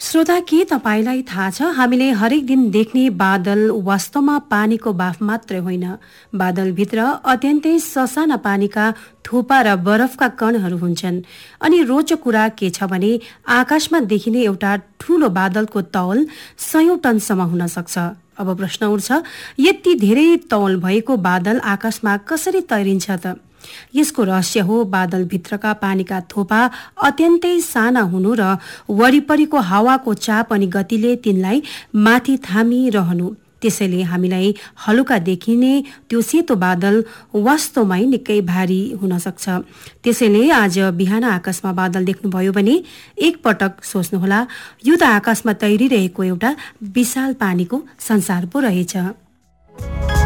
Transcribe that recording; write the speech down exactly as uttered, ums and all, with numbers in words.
श्रोता, के तपाईलाई थाहा छ, हामीले हरेक दिन देख्ने बादल वास्तवमा पानीको बाफ मात्रै होइन, बादलभित्र अत्यन्तै ससाना पानीका थोपा र बरफका कणहरू हुन्छन्। अनि रोचक कुरा के छ भने आकाशमा देखिने एउटा ठूलो बादलको तौल सयौं टनसम्म हुन सक्छ। अब प्रश्न उठ्छ, यति धेरै तौल भएको बादल आकाशमा कसरी तैरिन्छ त? यसको रहस्य हो बादलभित्रका पानीका थोपा अत्यन्तै साना हुनु र वरिपरिको हावाको चाप अनि गतिले तिनलाई माथि थामिरहनु। त्यसैले हामीलाई हलुका देखिने त्यो सेतो बादल वास्तवमै निकै भारी हुन सक्छ। त्यसैले आज बिहान आकाशमा बादल देख्नुभयो भने एक पटक सोच्नुहोला, यो त आकाशमा तैरिरहेको एउटा विशाल पानीको संसार पो रहेछ।